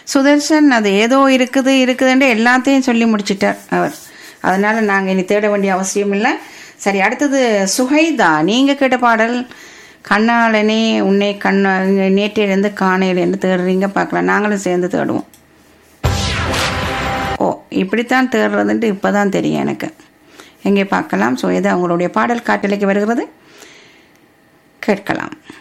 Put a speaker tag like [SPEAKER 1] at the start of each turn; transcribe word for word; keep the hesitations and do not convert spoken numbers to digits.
[SPEAKER 1] சுதர்சன் அது ஏதோ இருக்குது இருக்குதுன்ட்டு எல்லாத்தையும் சொல்லி முடிச்சிட்டார் அவர். அதனால் நாங்கள் இனி தேட வேண்டிய அவசியம் இல்லை. சரி, அடுத்தது சுஹைதா, நீங்கள் கேட்ட பாடல் கண்ணாளனே உன்னை கண்ணா நேற்றிலிருந்து காணையிலேருந்து தேடுறீங்க, பார்க்கலாம். நாங்களும் சேர்ந்து தேடுவோம். ஓ, இப்படித்தான் தேடுறதுன்ட்டு இப்போ தான் தெரியும் எனக்கு. எங்கே பார்க்கலாம். ஸோ இது அவங்களுடைய பாடல் காட்டலைக்கு வருகிறது, கேட்கலாம்.